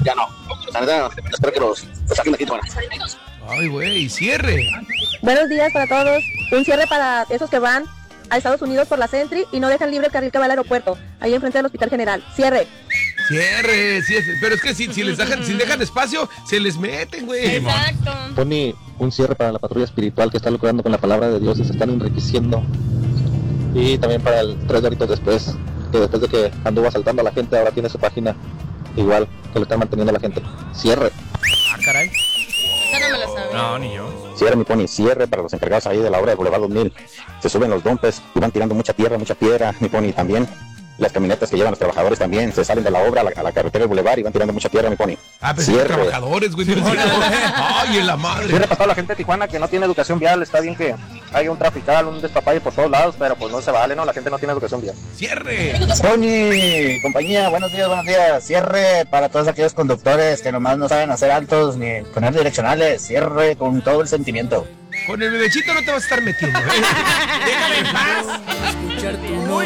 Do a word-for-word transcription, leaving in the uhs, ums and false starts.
ya no. La neta, espero que los, los saquen de aquí, bueno. Ay, güey, cierre. Buenos días para todos. Un cierre para esos que van a Estados Unidos por la Sentry y no dejan libre el carril que va al aeropuerto, ahí enfrente del Hospital General. Cierre. Cierre, sí, pero es que si, si les dejan, si dejan espacio, se les meten, güey. Exacto. Pone un cierre para la patrulla espiritual que está lucrando con la palabra de Dios y se están enriqueciendo. Y también para el tres doritos después, que después de que anduvo asaltando a la gente, ahora tiene su página igual, que lo están manteniendo a la gente. Cierre. Ah, caray. Yo no me lo sabía. No, ni yo. Cierre, mi pony, cierre para los encargados ahí de la obra de Boulevard dos mil. Se suben los dumpes y van tirando mucha tierra, mucha piedra, mi pony, también. Las camionetas que llevan los trabajadores también se salen de la obra a la, a la carretera del Boulevard y van tirando mucha tierra, mi pony. Ah, pero son trabajadores, güey. Ay, en la madre. Cierre para toda la gente de Tijuana que no tiene educación vial. Está bien que haya un trafical, un despapalle por todos lados, pero pues no se vale, ¿no? La gente no tiene educación vial. Cierre. Pony, compañía, buenos días, buenos días. Cierre para todos aquellos conductores que nomás no saben hacer altos ni poner direccionales. Cierre con todo el sentimiento. Con el bebecito no te vas a estar metiendo, ¿eh? Déjame en paz.